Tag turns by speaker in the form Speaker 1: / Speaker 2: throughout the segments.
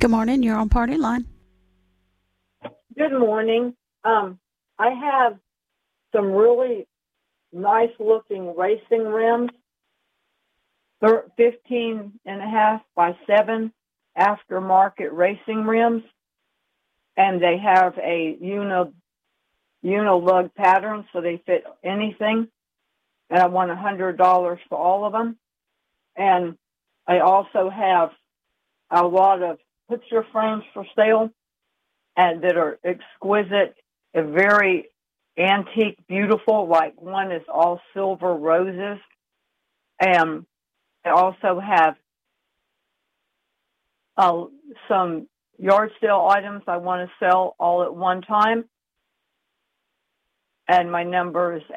Speaker 1: Good morning. You're on Party Line.
Speaker 2: Good morning. I have some really nice-looking racing rims, 15.5 by 7 aftermarket racing rims, and they have a unilug pattern, so they fit anything. And I want $100 for all of them. And I also have a lot of picture frames for sale, and that are exquisite, very antique, beautiful. Like one is all silver roses. And I also have some yard sale items I want to sell all at one time. And my number is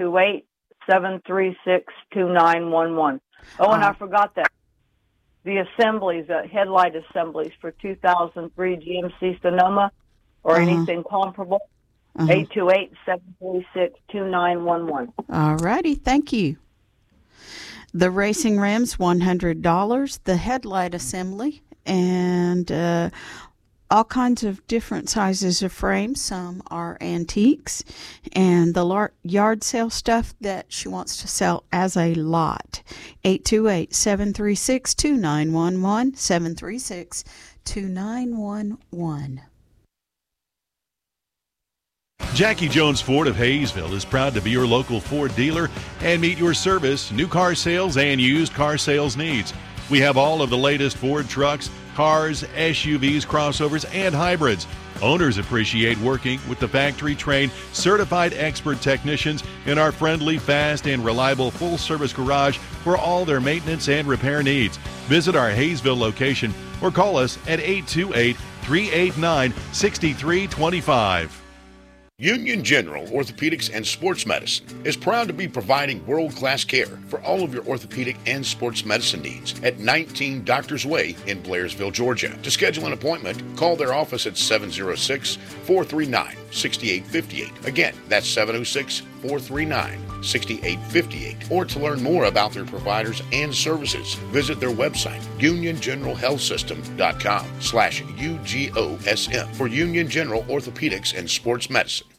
Speaker 2: 828-736-2911. Oh, and I forgot that. The assemblies, headlight assemblies for 2003 GMC Sonoma or anything comparable, 828-736-2911.
Speaker 1: All righty. Thank you. The racing rims, $100. The headlight assembly, and all kinds of different sizes of frames. Some are antiques, and the yard sale stuff that she wants to sell as a lot. 828-736-2911, 736-2911.
Speaker 3: Jackie Jones Ford of Hayesville is proud to be your local Ford dealer and meet your service, new car sales, and used car sales needs. We have all of the latest Ford trucks, cars, SUVs, crossovers, and hybrids. Owners appreciate working with the factory-trained, certified expert technicians in our friendly, fast, and reliable full-service garage for all their maintenance and repair needs. Visit our Hayesville location or call us at 828-389-6325.
Speaker 4: Union General Orthopedics and Sports Medicine is proud to be providing world-class care for all of your orthopedic and sports medicine needs at 19 Doctors Way in Blairsville, Georgia. To schedule an appointment, call their office at 706-439-6858. Again, that's 706-439-6858. Or to learn more about their providers and services, visit their website, uniongeneralhealthsystem.com/UGOSM for Union General Orthopedics and Sports Medicine.